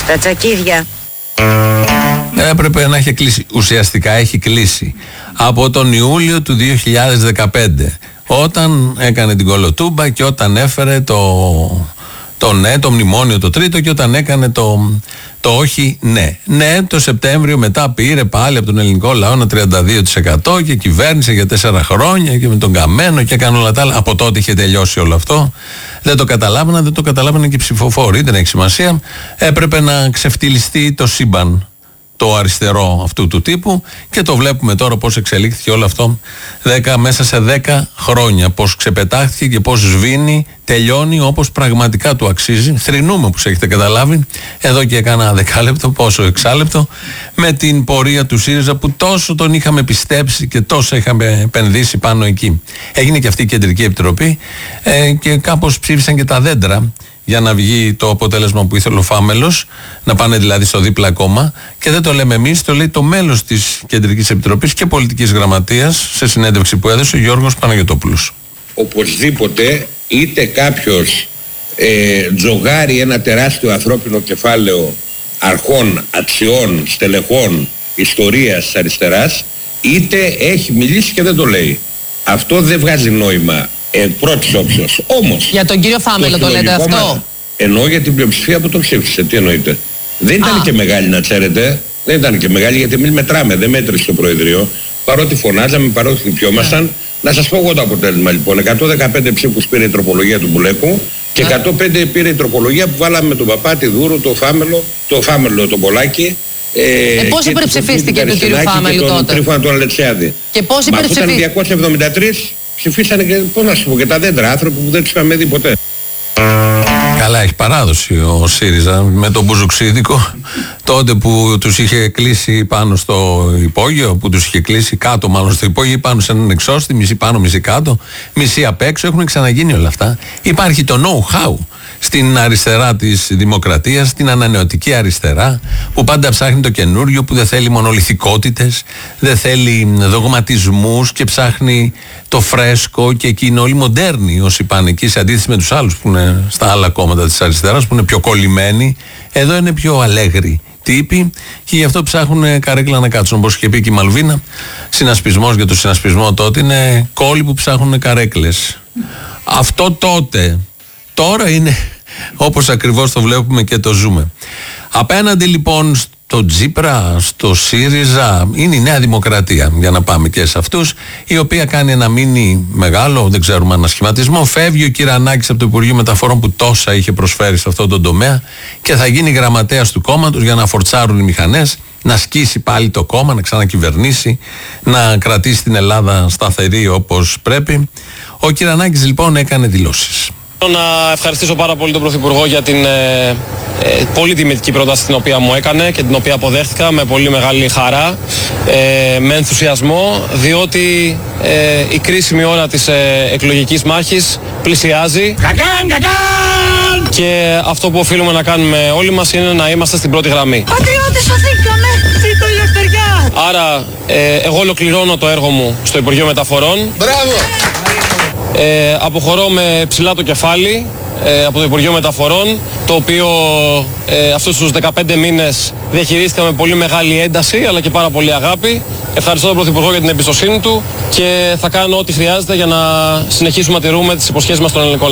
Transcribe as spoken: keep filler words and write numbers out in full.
Στα τσακίδια. Έπρεπε να έχει κλείσει. Ουσιαστικά έχει κλείσει από τον Ιούλιο του δύο χιλιάδες δεκαπέντε, όταν έκανε την κολοτούμπα και όταν έφερε το, το ναι, το μνημόνιο το τρίτο, και όταν έκανε το, το όχι ναι. Ναι, το Σεπτέμβριο μετά πήρε πάλι από τον ελληνικό λαό ένα τριάντα δύο τοις εκατό και κυβέρνησε για τέσσερα χρόνια και με τον Καμένο και έκανε όλα τα άλλα. Από τότε είχε τελειώσει όλο αυτό. Δεν το καταλάβαιναν, δεν το καταλάβαιναν και οι ψηφοφόροι, δεν έχει σημασία. Έπρεπε να ξεφτυλιστεί το σύμπαν, το αριστερό αυτού του τύπου, και το βλέπουμε τώρα πώς εξελίχθηκε όλο αυτό δέκα, μέσα σε δέκα χρόνια. Πώς ξεπετάχθηκε και πώς σβήνει, τελειώνει όπως πραγματικά του αξίζει. Θρηνούμε, όπως έχετε καταλάβει, εδώ και κάνα δεκάλεπτο, πόσο εξάλεπτο, με την πορεία του ΣΥΡΙΖΑ που τόσο τον είχαμε πιστέψει και τόσο είχαμε επενδύσει πάνω εκεί. Έγινε και αυτή η Κεντρική Επιτροπή ε, και κάπως ψήφισαν και τα δέντρα για να βγει το αποτέλεσμα που ήθελε ο Φάμελος, να πάνε δηλαδή στο δίπλα κόμμα, και δεν το λέμε εμείς, το λέει το μέλος της Κεντρικής Επιτροπής και Πολιτικής Γραμματείας σε συνέντευξη που έδωσε ο Γιώργος Παναγιωτόπουλος. Οπωσδήποτε είτε κάποιος ε, τζογάρει ένα τεράστιο ανθρώπινο κεφάλαιο αρχών, αξιών, στελεχών, ιστορίας της αριστεράς, είτε έχει μιλήσει και δεν το λέει. Αυτό δεν βγάζει νόημα Ε, πρώτης όψεως. Όμως, για τον κύριο Φάμελο το, το λέτε αυτό? Μας, εννοώ για την πλειοψηφία που το ψήφισε. Τι εννοείτε? Δεν ήταν Α. και μεγάλη, να ξέρετε. Δεν ήταν και μεγάλη, γιατί εμείς μετράμε. Δεν μέτρησε το Προεδρείο. Παρότι φωνάζαμε, παρότι χτυπιόμασταν. Yeah. Να σας πω εγώ το αποτέλεσμα λοιπόν. εκατόν δεκαπέντε ψήφους πήρε η τροπολογία του Μπουλέκου και yeah. εκατόν πέντε πήρε η τροπολογία που βάλαμε με τον Παπάτη, Δούρου, το Φάμελο, το Φάμελο, τον Πολάκη. Ε, ε, πώς υπερψηφίστηκε του κύριου Φάμελου τότε? Τρίφωνα τον Αλεξιάδη. Και πώς υπερψηφίστηκε? Ήταν διακόσια εβδομήντα τρία. Ψηφίσανε και, πώς να σου πω, και τα δέντρα, άνθρωποι που δεν τους είχαμε δει ποτέ. Καλά, έχει παράδοση ο ΣΥΡΙΖΑ με τον Μπουζουξίδικο, τότε που τους είχε κλείσει πάνω στο υπόγειο, που τους είχε κλείσει κάτω μάλλον στο υπόγειο, πάνω σε έναν εξώστη, μισή πάνω, μισή κάτω, μισή απ' έξω. Έχουν ξαναγίνει όλα αυτά. Υπάρχει το know-how στην αριστερά της δημοκρατίας, στην ανανεωτική αριστερά, που πάντα ψάχνει το καινούριο, που δεν θέλει μονολιθικότητες, δεν θέλει δογματισμούς και ψάχνει το φρέσκο, και εκεί είναι όλοι μοντέρνοι όσοι πάνε εκεί, σε αντίθεση με τους άλλους που είναι στα άλλα κόμματα της αριστεράς, που είναι πιο κολλημένοι. Εδώ είναι πιο αλέγροι τύποι και γι' αυτό ψάχνουν καρέκλα να κάτσουν. Όπως είχε πει και η Μαλβίνα, συνασπισμός για το συνασπισμό τότε είναι κόλλοι που ψάχνουν καρέκλες. Αυτό τότε. Τώρα είναι όπως ακριβώς το βλέπουμε και το ζούμε. Απέναντι λοιπόν στο Τζίπρα, στο ΣΥΡΙΖΑ, είναι η Νέα Δημοκρατία, για να πάμε και σε αυτούς, η οποία κάνει ένα μίνι μεγάλο, δεν ξέρουμε ανασχηματισμό. Φεύγει ο Κυρανάκης από το Υπουργείο Μεταφορών που τόσα είχε προσφέρει σε αυτόν τον τομέα και θα γίνει γραμματέας του κόμματος για να φορτσάρουν οι μηχανές, να σκίσει πάλι το κόμμα, να ξανακυβερνήσει, να κρατήσει την Ελλάδα σταθερή όπως πρέπει. Ο Κυρανάκης λοιπόν έκανε δηλώσεις. Να ευχαριστήσω πάρα πολύ τον Πρωθυπουργό για την ε, ε, πολύ τιμητική πρόταση την οποία μου έκανε και την οποία αποδέχτηκα με πολύ μεγάλη χαρά, ε, με ενθουσιασμό, διότι ε, η κρίσιμη ώρα της ε, εκλογικής μάχης πλησιάζει. Κακάν, κακάν! Και αυτό που οφείλουμε να κάνουμε όλοι μας είναι να είμαστε στην πρώτη γραμμή. Πατριώτες, σωθήκαμε! Ζήτω η ελευθεριά! Άρα ε, εγώ ολοκληρώνω το έργο μου στο Υπουργείο Μεταφορών. Μπράβο! Ε, αποχωρώ με ψηλά το κεφάλι ε, από το Υπουργείο Μεταφορών, το οποίο ε, αυτούς τους δεκαπέντε μήνες διαχειρίστηκα με πολύ μεγάλη ένταση αλλά και πάρα πολύ αγάπη. Ευχαριστώ τον Πρωθυπουργό για την εμπιστοσύνη του και θα κάνω ό,τι χρειάζεται για να συνεχίσουμε να τηρούμε τις υποσχέσεις μας στον ελληνικό λαό.